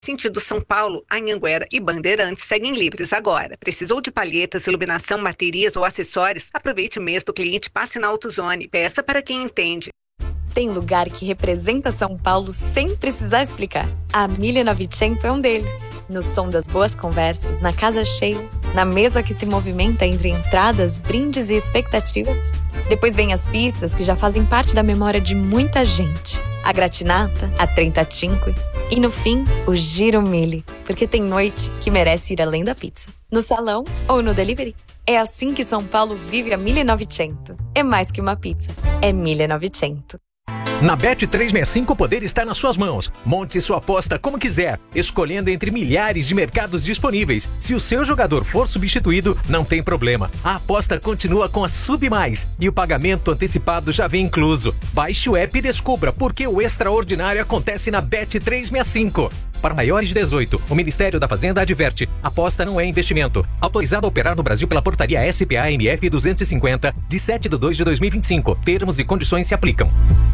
Sentido São Paulo, Anhanguera e Bandeirantes seguem livres agora. Precisou de palhetas, iluminação, baterias ou acessórios? Aproveite o mês do cliente, passe na AutoZone. Peça para quem entende. Tem lugar que representa São Paulo sem precisar explicar. A 1900 é um deles. No som das boas conversas, na casa cheia, na mesa que se movimenta entre entradas, brindes e expectativas. Depois vem as pizzas que já fazem parte da memória de muita gente. A gratinata, a trentacinque e, no fim, o giro mille. Porque tem noite que merece ir além da pizza. No salão ou no delivery. É assim que São Paulo vive a 1900. É mais que uma pizza. É 1900. Na Bet365 o poder está nas suas mãos. Monte sua aposta como quiser, escolhendo entre milhares de mercados disponíveis. Se o seu jogador for substituído, não tem problema. A aposta continua com a SubMais e o pagamento antecipado já vem incluso. Baixe o app e descubra por que o extraordinário acontece na Bet365. Para maiores de 18, o Ministério da Fazenda adverte: aposta não é investimento. Autorizado a operar no Brasil pela portaria SPA-MF 250, de 7/2/2025. Termos e condições se aplicam.